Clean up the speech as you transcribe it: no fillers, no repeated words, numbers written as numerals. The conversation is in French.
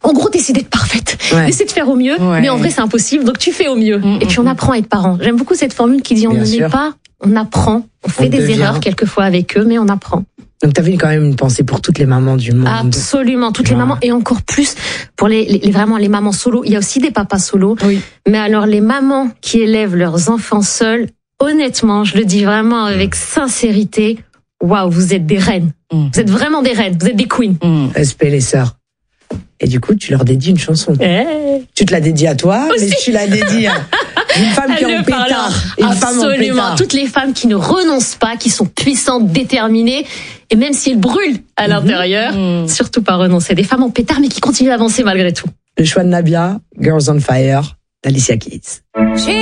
En gros, t'essaies d'être parfaite, d'essayer de faire au mieux, mais en vrai, c'est impossible, donc tu fais au mieux. Et puis on apprend à être parent. J'aime beaucoup cette formule qui dit on ne naît pas, on apprend. On fait des erreurs quelquefois avec eux, mais on apprend. Donc t'avais quand même une pensée pour toutes les mamans du monde. Absolument, toutes les mamans, et encore plus pour vraiment les mamans solo. Il y a aussi des papas solo, mais alors les mamans qui élèvent leurs enfants seuls, honnêtement, je le dis vraiment avec sincérité, waouh, vous êtes des reines. Vous êtes vraiment des reines, vous êtes des queens. Respect les sœurs. Et du coup, tu leur dédies une chanson. Tu te la dédies à toi, mais tu la dédies à une femme qui est en pétard. Absolument. Toutes les femmes qui ne renoncent pas, qui sont puissantes, déterminées, et même si elles brûlent à l'intérieur, surtout pas renoncer. Des femmes en pétard, mais qui continuent à avancer malgré tout. Le choix de Nabia, Girls on Fire, d'Alicia Keys.